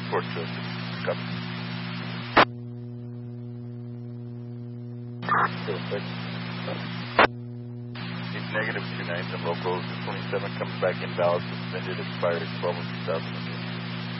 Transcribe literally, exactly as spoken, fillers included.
Report to us. Copy. He's negative two nines and local twenty-seven coming back invalid, suspended, expired twelve of two thousand eight.